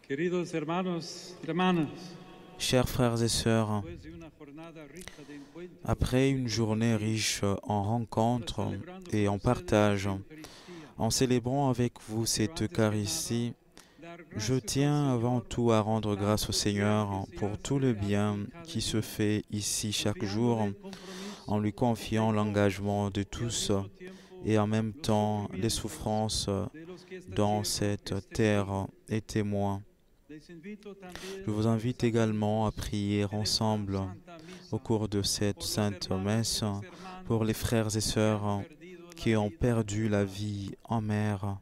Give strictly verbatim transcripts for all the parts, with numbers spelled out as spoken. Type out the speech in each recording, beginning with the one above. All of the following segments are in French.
Queridos hermanos, hermanas, Chers frères et sœurs, après une journée riche en rencontres et en partage, en célébrant avec vous cette Eucharistie, je tiens avant tout à rendre grâce au Seigneur pour tout le bien qui se fait ici chaque jour, en lui confiant l'engagement de tous et en même temps les souffrances dont cette terre est témoin. Je vous invite également à prier ensemble au cours de cette sainte messe pour les frères et sœurs qui ont perdu la vie en mer.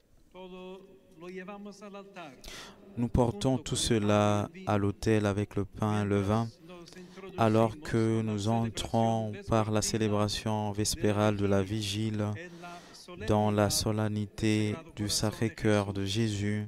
Nous portons tout cela à l'autel avec le pain et le vin, alors que nous entrons par la célébration vespérale de la Vigile dans la solennité du Sacré-Cœur de Jésus,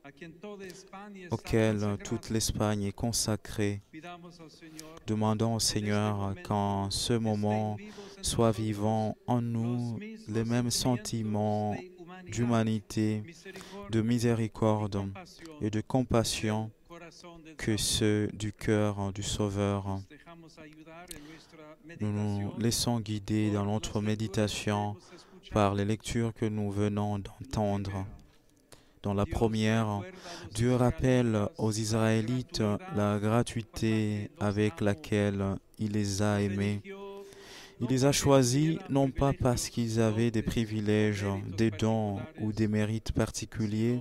auquel toute l'Espagne est consacrée. Demandons au Seigneur qu'en ce moment soient vivants en nous les mêmes sentiments d'humanité, de miséricorde et de compassion que ceux du cœur du Sauveur. Nous nous laissons guider dans notre méditation par les lectures que nous venons d'entendre. Dans la première, Dieu rappelle aux Israélites la gratuité avec laquelle il les a aimés. Il les a choisis non pas parce qu'ils avaient des privilèges, des dons ou des mérites particuliers,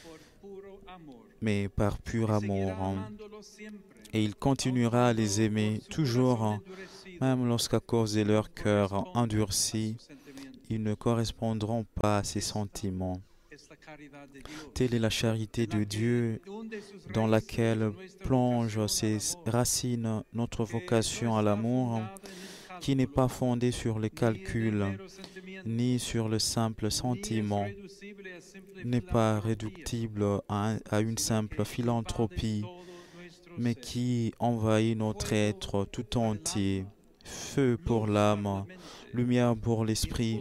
mais par pur amour. Et il continuera à les aimer toujours, même lorsqu'à cause de leur cœur endurci, ils ne correspondront pas à ses sentiments. Telle est la charité de Dieu dans laquelle plonge ses racines notre vocation à l'amour, qui n'est pas fondée sur les calculs, ni sur le simple sentiment, n'est pas réductible à, un, à une simple philanthropie, mais qui envahit notre être tout entier. Feu pour l'âme, lumière pour l'esprit,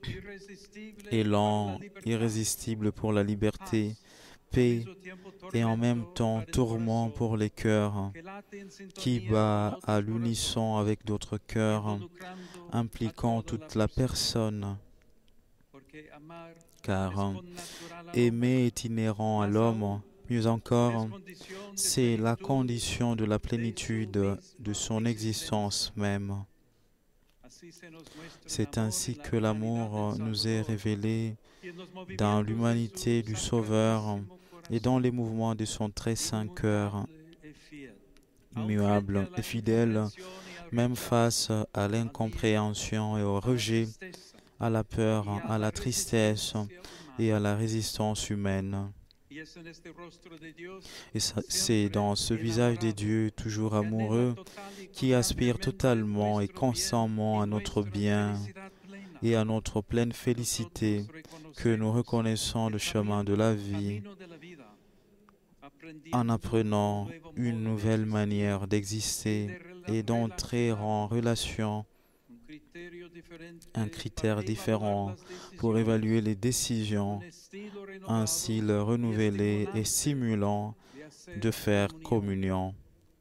élan irrésistible pour la liberté, paix et en même temps tourment pour les cœurs, qui bat à l'unisson avec d'autres cœurs, impliquant toute la personne. Car aimer est inhérent à l'homme, mieux encore, c'est la condition de la plénitude de son existence même. C'est ainsi que l'amour nous est révélé dans l'humanité du Sauveur et dans les mouvements de son très saint cœur, immuable et fidèle, même face à l'incompréhension et au rejet, à la peur, à la tristesse et à la résistance humaine. Et c'est dans ce visage de Dieu toujours amoureux, qui aspire totalement et constamment à notre bien et à notre pleine félicité, que nous reconnaissons le chemin de la vie en apprenant une nouvelle manière d'exister et d'entrer en relation, un critère différent pour évaluer les décisions, un style renouvelé et stimulant de faire communion.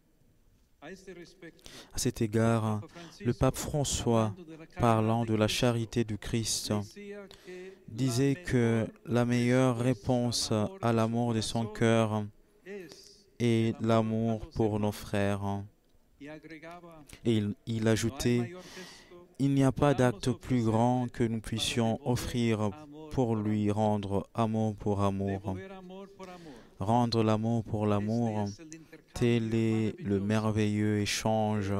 À cet égard, le pape François, parlant de la charité du Christ, disait que la meilleure réponse à l'amour de son cœur est l'amour pour nos frères. Et il, il ajoutait: il n'y a pas d'acte plus grand que nous puissions offrir pour lui rendre amour pour amour. Rendre l'amour pour l'amour, tel est le merveilleux échange,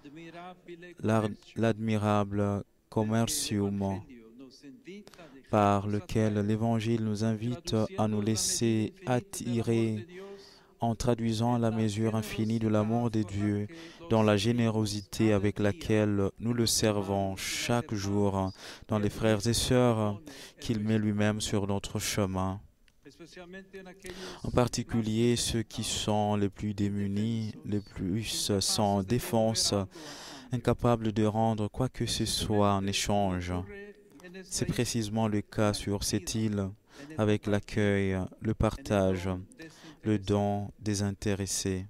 l'admirable commercium par lequel l'Évangile nous invite à nous laisser attirer en traduisant la mesure infinie de l'amour de Dieu dans la générosité avec laquelle nous le servons chaque jour dans les frères et sœurs qu'il met lui-même sur notre chemin. En particulier ceux qui sont les plus démunis, les plus sans défense, incapables de rendre quoi que ce soit en échange. C'est précisément le cas sur cette île, avec l'accueil, le partage, le don désintéressé.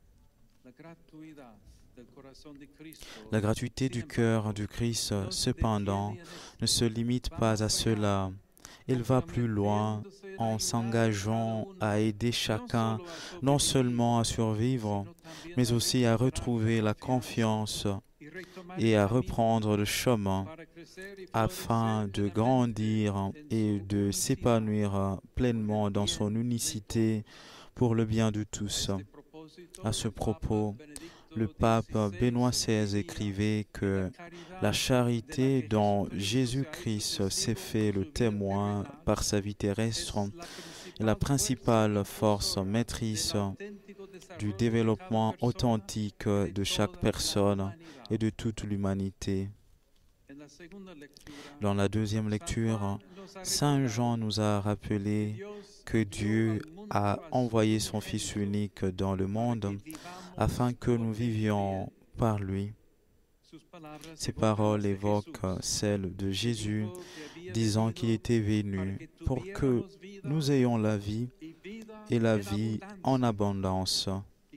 La gratuité du cœur du Christ, cependant, ne se limite pas à cela. Il va plus loin en s'engageant à aider chacun non seulement à survivre, mais aussi à retrouver la confiance et à reprendre le chemin afin de grandir et de s'épanouir pleinement dans son unicité pour le bien de tous. À ce propos, le pape Benoît seize écrivait que la charité dont Jésus-Christ s'est fait le témoin par sa vie terrestre est la principale force maîtresse du développement authentique de chaque personne et de toute l'humanité. Dans la deuxième lecture, Saint Jean nous a rappelé que Dieu a envoyé son Fils unique dans le monde afin que nous vivions par lui. Ces paroles évoquent celles de Jésus, disant qu'il était venu pour que nous ayons la vie et la vie en abondance.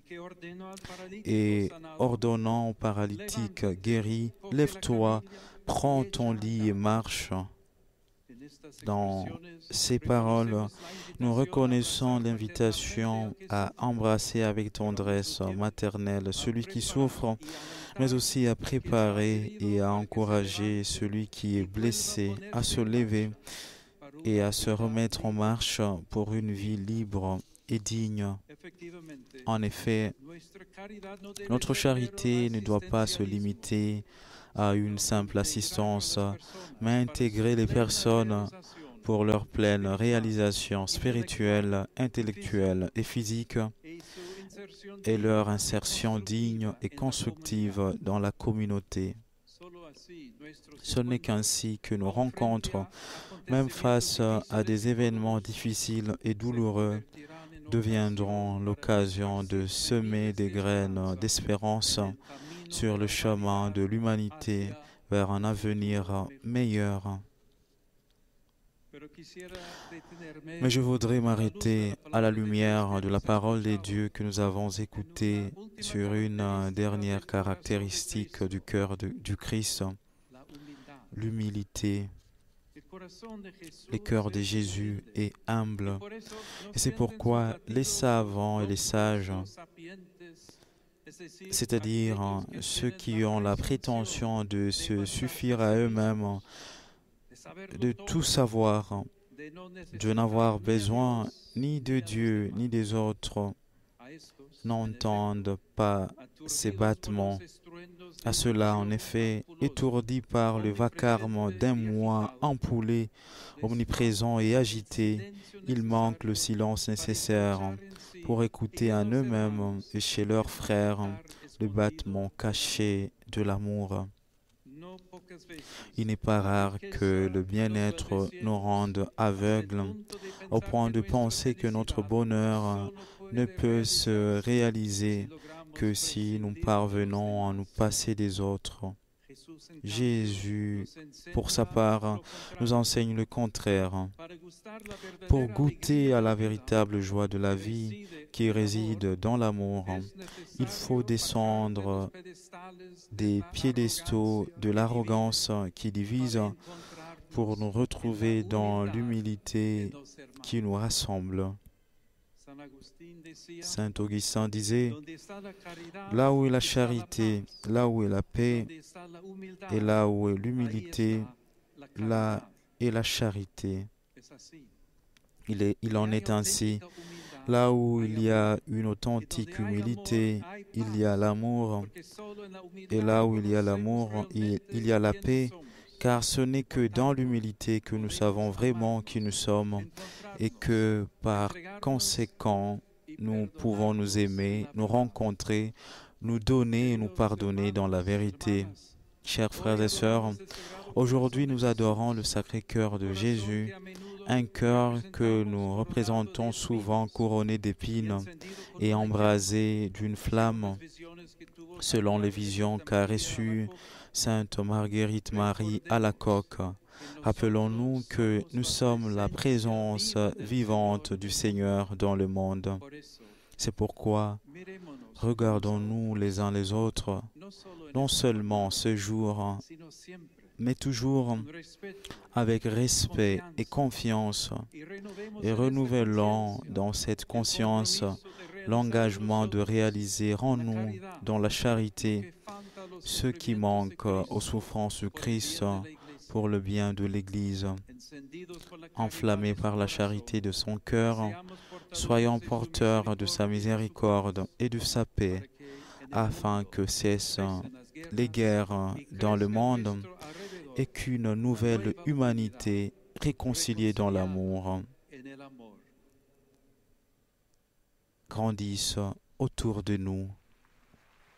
Et ordonnant au paralytique guéri, lève-toi, prends ton lit et marche. Dans ces paroles, nous reconnaissons l'invitation à embrasser avec tendresse maternelle celui qui souffre, mais aussi à préparer et à encourager celui qui est blessé à se lever et à se remettre en marche pour une vie libre et digne. En effet, notre charité ne doit pas se limiter à une simple assistance, mais intégrer les personnes pour leur pleine réalisation spirituelle, intellectuelle et physique et leur insertion digne et constructive dans la communauté. Ce n'est qu'ainsi que nos rencontres, même face à des événements difficiles et douloureux, deviendront l'occasion de semer des graines d'espérance sur le chemin de l'humanité vers un avenir meilleur. Mais je voudrais m'arrêter à la lumière de la parole des dieux que nous avons écoutée sur une dernière caractéristique du cœur de, du Christ, l'humilité. Le cœur de Jésus est humble. Et c'est pourquoi les savants et les sages, c'est-à-dire ceux qui ont la prétention de se suffire à eux-mêmes, de tout savoir, de n'avoir besoin ni de Dieu ni des autres, n'entendent pas ces battements. À cela, en effet, étourdis par le vacarme d'un moi empoulé, omniprésent et agité, il manque le silence nécessaire pour écouter en eux-mêmes et chez leurs frères le battement caché de l'amour. Il n'est pas rare que le bien-être nous rende aveugles au point de penser que notre bonheur ne peut se réaliser que si nous parvenons à nous passer des autres. Jésus, pour sa part, nous enseigne le contraire. Pour goûter à la véritable joie de la vie qui réside dans l'amour, il faut descendre des piédestaux de l'arrogance qui divise pour nous retrouver dans l'humilité qui nous rassemble. Saint Augustin disait, « Là où est la charité, là où est la paix, et là où est l'humilité, là est la charité. » Il, est, il en est ainsi. Là où il y a une authentique humilité, il y a l'amour, et là où il y a l'amour, il, il y a la paix, car ce n'est que dans l'humilité que nous savons vraiment qui nous sommes, et que par conséquent, nous pouvons nous aimer, nous rencontrer, nous donner et nous pardonner dans la vérité. Chers frères et sœurs, aujourd'hui nous adorons le Sacré-Cœur de Jésus, un cœur que nous représentons souvent couronné d'épines et embrasé d'une flamme, selon les visions qu'a reçues Sainte Marguerite Marie Alacoque. Rappelons-nous que nous sommes la présence vivante du Seigneur dans le monde. C'est pourquoi regardons-nous les uns les autres, non seulement ce jour, mais toujours avec respect et confiance, et renouvelons dans cette conscience l'engagement de réaliser en nous, dans la charité, ce qui manque aux souffrances du Christ pour le bien de l'Église. Enflammés par la charité de son cœur, soyons porteurs de sa miséricorde et de sa paix, afin que cessent les guerres dans le monde et qu'une nouvelle humanité réconciliée dans l'amour grandisse autour de nous.